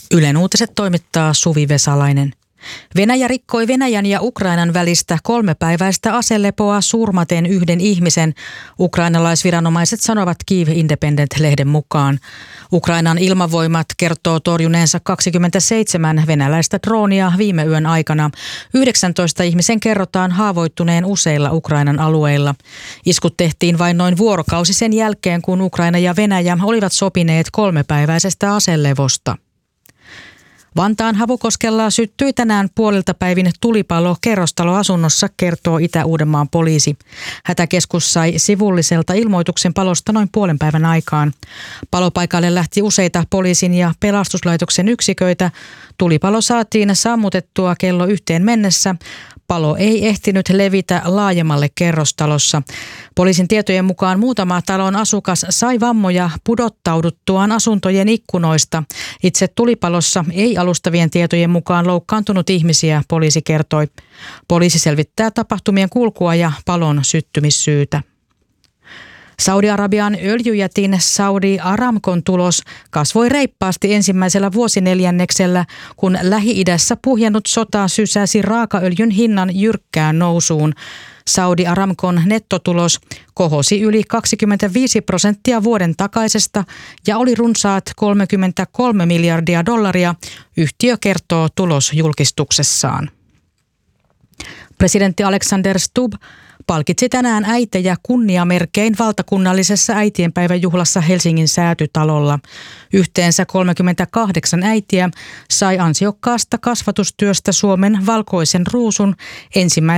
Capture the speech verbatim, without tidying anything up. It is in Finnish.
Ylen uutiset toimittaa Suvi Vesalainen. Venäjä rikkoi Venäjän ja Ukrainan välistä kolmepäiväistä aselepoa surmaten yhden ihmisen, ukrainalaisviranomaiset sanovat Kyiv Independent-lehden mukaan. Ukrainan ilmavoimat kertoo torjuneensa kaksikymmentäseitsemän venäläistä droonia viime yön aikana. yhdeksäntoista ihmisen kerrotaan haavoittuneen useilla Ukrainan alueilla. Iskut tehtiin vain noin vuorokausi sen jälkeen, kun Ukraina ja Venäjä olivat sopineet kolmepäiväisestä aselevosta. Vantaan Havukoskella syttyi tänään puolilta päivin tulipalo kerrostaloasunnossa, kertoo Itä-Uudenmaan poliisi. Hätäkeskus sai sivulliselta ilmoituksen palosta noin puolen päivän aikaan. Palopaikalle lähti useita poliisin ja pelastuslaitoksen yksiköitä. Tulipalo saatiin sammutettua kello yhteen mennessä. Palo ei ehtinyt levitä laajemmalle kerrostalossa. Poliisin tietojen mukaan muutama talon asukas sai vammoja pudottauduttuaan asuntojen ikkunoista. Itse tulipalossa ei alustavien tietojen mukaan loukkaantunut ihmisiä, poliisi kertoi. Poliisi selvittää tapahtumien kulkua ja palon syttymissyytä. Saudi-Arabian öljyjätin Saudi Aramcon tulos kasvoi reippaasti ensimmäisellä vuosineljänneksellä, kun Lähi-idässä puhjennut sota sysäsi raakaöljyn hinnan jyrkkään nousuun. Saudi Aramcon nettotulos kohosi yli kaksikymmentäviisi prosenttia vuoden takaisesta ja oli runsaat kolmekymmentäkolme miljardia dollaria, yhtiö kertoo tulosjulkistuksessaan. Presidentti Alexander Stubb palkitsi tänään äitejä kunniamerkein valtakunnallisessa äitienpäiväjuhlassa Helsingin Säätytalolla. Yhteensä kolmekymmentäkahdeksan äitiä sai ansiokkaasta kasvatustyöstä Suomen valkoisen ruusun ensimmäisen